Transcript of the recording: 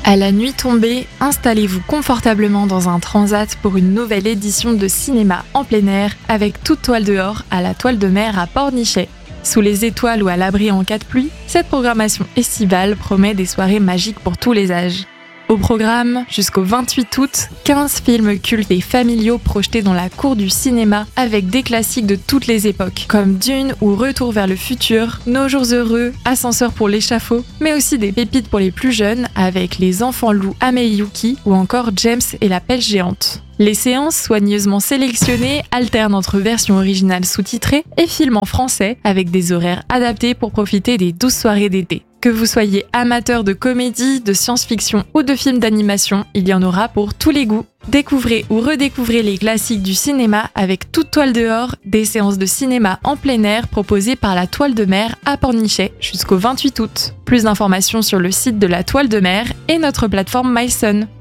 À la nuit tombée, installez-vous confortablement dans un transat pour une nouvelle édition de cinéma en plein air avec toute toile dehors à la Toile de Mer à Pornichet. Sous les étoiles ou à l'abri en cas de pluie, cette programmation estivale promet des soirées magiques pour tous les âges. Au programme, jusqu'au 28 août, 15 films cultes et familiaux projetés dans la cour du cinéma avec des classiques de toutes les époques, comme Dune ou Retour vers le futur, Nos jours heureux, Ascenseur pour l'échafaud, mais aussi des pépites pour les plus jeunes avec Les enfants loups Ameyuki ou encore James et la pêche géante. Les séances, soigneusement sélectionnées, alternent entre versions originales sous-titrées et films en français avec des horaires adaptés pour profiter des douces soirées d'été. Que vous soyez amateur de comédie, de science-fiction ou de films d'animation, il y en aura pour tous les goûts. Découvrez ou redécouvrez les classiques du cinéma avec toute toile dehors, des séances de cinéma en plein air proposées par la Toile de Mer à Pornichet jusqu'au 28 août. Plus d'informations sur le site de la Toile de Mer et notre plateforme mySun.